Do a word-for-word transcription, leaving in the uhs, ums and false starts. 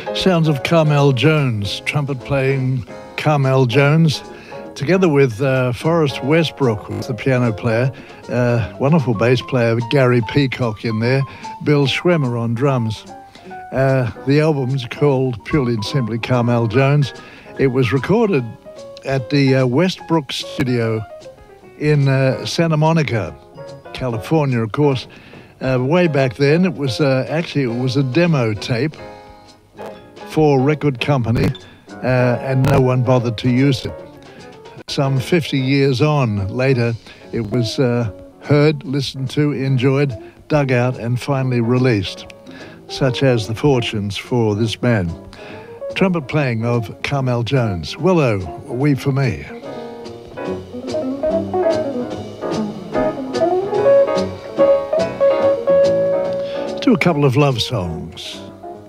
Sounds of Carmel Jones, trumpet playing Carmel Jones, together with uh, Forrest Westbrook, who's the piano player, uh, wonderful bass player Gary Peacock in there, Bill Schwemmer on drums. Uh, the album's called purely and simply Carmel Jones. It was recorded at the uh, Westbrook Studio in uh, Santa Monica, California, of course. Uh, way back then, it was uh, actually it was a demo tape for a record company, uh, and no one bothered to use it. Some fifty years on later, it was uh, heard, listened to, enjoyed, dug out, and finally released. Such as the fortunes for this man. Trumpet playing of Carmel Jones. Willow, Weep for Me. Do a couple of love songs.